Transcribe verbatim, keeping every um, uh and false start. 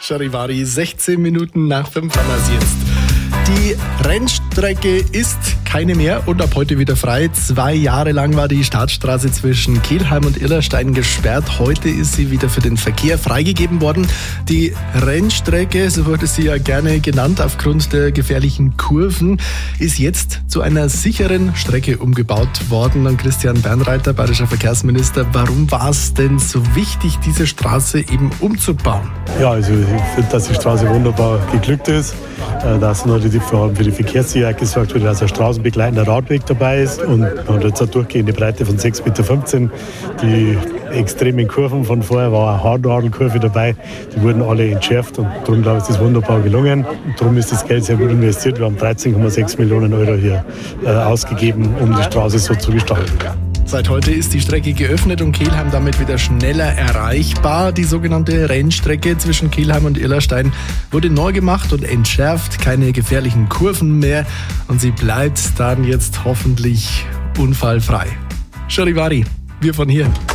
Charivari, sechzehn Minuten nach fünf haben wir es jetzt. Die Rennstrecke ist keine mehr und ab heute wieder frei. Zwei Jahre lang war die Startstraße zwischen Kelheim und Illerstein gesperrt. Heute ist sie wieder für den Verkehr freigegeben worden. Die Rennstrecke, so wurde sie ja gerne genannt, aufgrund der gefährlichen Kurven, ist jetzt zu einer sicheren Strecke umgebaut worden. Und Christian Bernreiter, bayerischer Verkehrsminister, warum war es denn so wichtig, diese Straße eben umzubauen? Ja, also ich finde, dass die Straße wunderbar geglückt ist, dass noch die, für die Verkehrssicherheit gesorgt wird, dass ein straßenbegleitender Radweg dabei ist und man hat jetzt eine durchgehende Breite von sechs Komma fünfzehn Meter. Die extremen Kurven von vorher war eine Haarnadelkurve dabei, die wurden alle entschärft und darum glaube ich, ist das wunderbar gelungen. Und darum ist das Geld sehr gut investiert. Wir haben dreizehn Komma sechs Millionen Euro hier äh, ausgegeben, um die Straße so zu gestalten. Seit heute ist die Strecke geöffnet und Kelheim damit wieder schneller erreichbar. Die sogenannte Rennstrecke zwischen Kelheim und Illerstein wurde neu gemacht und entschärft. Keine gefährlichen Kurven mehr und sie bleibt dann jetzt hoffentlich unfallfrei. Charivari, wir von hier.